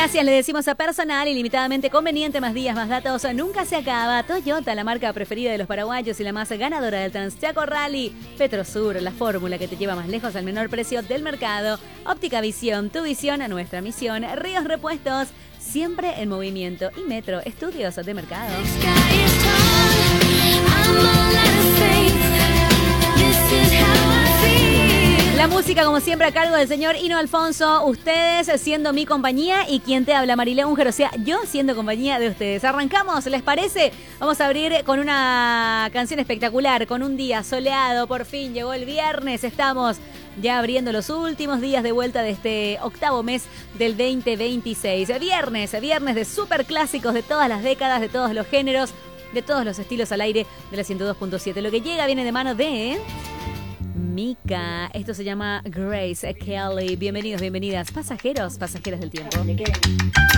Gracias, le decimos a Personal, ilimitadamente conveniente, más días, más datos, nunca se acaba. Toyota, la marca preferida de los paraguayos y la más ganadora del Transchaco Rally. Petrosur, la fórmula que te lleva más lejos al menor precio del mercado. Óptica Visión, tu visión a nuestra misión. Ríos Repuestos, siempre en movimiento. Y Metro, estudios de mercado. La música, como siempre, a cargo del señor Hino Alfonso. Ustedes siendo mi compañía y quien te habla, Marilé Unger, o sea, yo siendo compañía de ustedes. ¿Arrancamos? ¿Les parece? Vamos a abrir con una canción espectacular, con un día soleado. Por fin llegó el viernes. Estamos ya abriendo los últimos días de vuelta de este octavo mes del 2026. Viernes de superclásicos de todas las décadas, de todos los géneros, de todos los estilos al aire de la 102.7. Lo que llega viene de mano de Mika. Esto se llama Grace Kelly. Bienvenidos, bienvenidas, pasajeros, pasajeras del tiempo.